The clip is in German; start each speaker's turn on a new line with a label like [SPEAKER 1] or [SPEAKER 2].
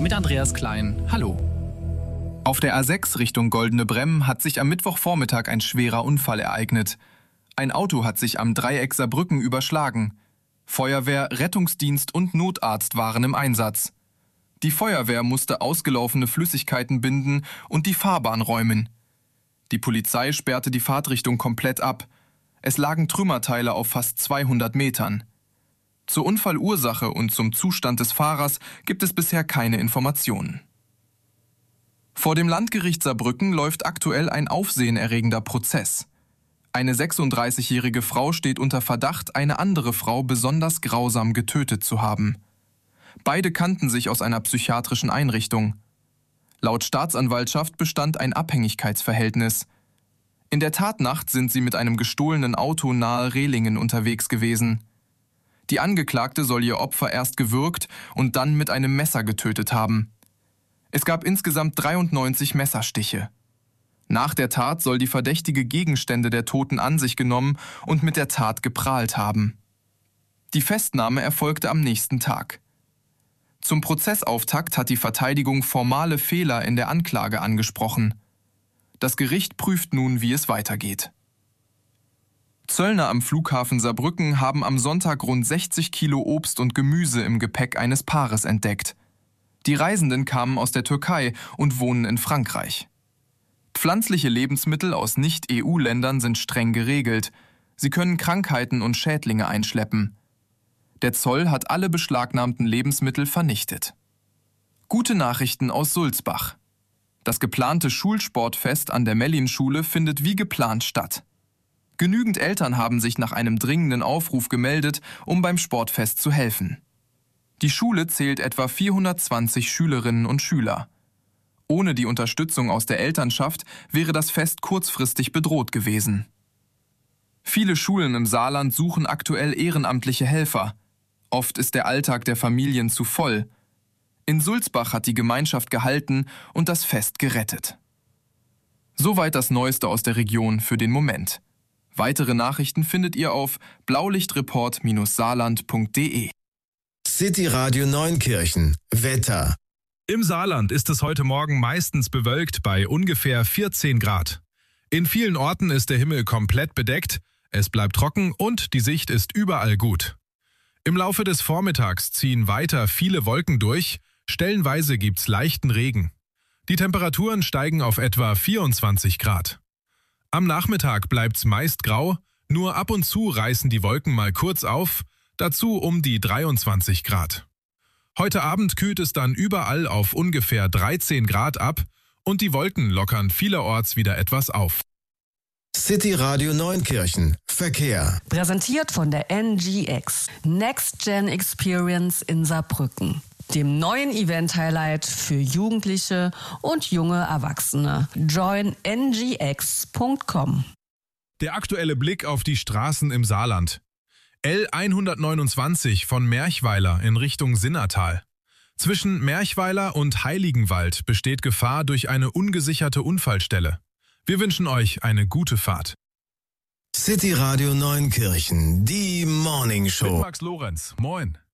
[SPEAKER 1] mit Andreas Klein. Hallo.
[SPEAKER 2] Auf der A6 Richtung Goldene Bremm hat sich am Mittwochvormittag ein schwerer Unfall ereignet. Ein Auto hat sich am Dreieck Saarbrücken überschlagen. Feuerwehr, Rettungsdienst und Notarzt waren im Einsatz. Die Feuerwehr musste ausgelaufene Flüssigkeiten binden und die Fahrbahn räumen. Die Polizei sperrte die Fahrtrichtung komplett ab. Es lagen Trümmerteile auf fast 200 Metern. Zur Unfallursache und zum Zustand des Fahrers gibt es bisher keine Informationen. Vor dem Landgericht Saarbrücken läuft aktuell ein aufsehenerregender Prozess. Eine 36-jährige Frau steht unter Verdacht, eine andere Frau besonders grausam getötet zu haben. Beide kannten sich aus einer psychiatrischen Einrichtung. Laut Staatsanwaltschaft bestand ein Abhängigkeitsverhältnis. In der Tatnacht sind sie mit einem gestohlenen Auto nahe Rehlingen unterwegs gewesen. Die Angeklagte soll ihr Opfer erst gewürgt und dann mit einem Messer getötet haben. Es gab insgesamt 93 Messerstiche. Nach der Tat soll die Verdächtige Gegenstände der Toten an sich genommen und mit der Tat geprahlt haben. Die Festnahme erfolgte am nächsten Tag. Zum Prozessauftakt hat die Verteidigung formale Fehler in der Anklage angesprochen. Das Gericht prüft nun, wie es weitergeht. Zöllner am Flughafen Saarbrücken haben am Sonntag rund 60 Kilo Obst und Gemüse im Gepäck eines Paares entdeckt. Die Reisenden kamen aus der Türkei und wohnen in Frankreich. Pflanzliche Lebensmittel aus Nicht-EU-Ländern sind streng geregelt. Sie können Krankheiten und Schädlinge einschleppen. Der Zoll hat alle beschlagnahmten Lebensmittel vernichtet. Gute Nachrichten aus Sulzbach. Das geplante Schulsportfest an der Mellin-Schule findet wie geplant statt. Genügend Eltern haben sich nach einem dringenden Aufruf gemeldet, um beim Sportfest zu helfen. Die Schule zählt etwa 420 Schülerinnen und Schüler. Ohne die Unterstützung aus der Elternschaft wäre das Fest kurzfristig bedroht gewesen. Viele Schulen im Saarland suchen aktuell ehrenamtliche Helfer. Oft ist der Alltag der Familien zu voll. In Sulzbach hat die Gemeinschaft gehalten und das Fest gerettet. Soweit das Neueste aus der Region für den Moment. Weitere Nachrichten findet ihr auf blaulichtreport-saarland.de.
[SPEAKER 3] City Radio Neunkirchen. Wetter.
[SPEAKER 4] Im Saarland ist es heute Morgen meistens bewölkt bei ungefähr 14 Grad. In vielen Orten ist der Himmel komplett bedeckt, es bleibt trocken und die Sicht ist überall gut. Im Laufe des Vormittags ziehen weiter viele Wolken durch, stellenweise gibt's leichten Regen. Die Temperaturen steigen auf etwa 24 Grad. Am Nachmittag bleibt's meist grau, nur ab und zu reißen die Wolken mal kurz auf, dazu um die 23 Grad. Heute Abend kühlt es dann überall auf ungefähr 13 Grad ab und die Wolken lockern vielerorts wieder etwas auf.
[SPEAKER 3] City Radio Neunkirchen. Verkehr.
[SPEAKER 5] Präsentiert von der NGX. Next Gen Experience in Saarbrücken. Dem neuen Event-Highlight für Jugendliche und junge Erwachsene. Join ngx.com.
[SPEAKER 4] Der aktuelle Blick auf die Straßen im Saarland. L129 von Merchweiler in Richtung Sinnertal. Zwischen Merchweiler und Heiligenwald besteht Gefahr durch eine ungesicherte Unfallstelle. Wir wünschen euch eine gute Fahrt.
[SPEAKER 3] City Radio Neunkirchen, die Morning Show.
[SPEAKER 4] Mit Max Lorenz. Moin.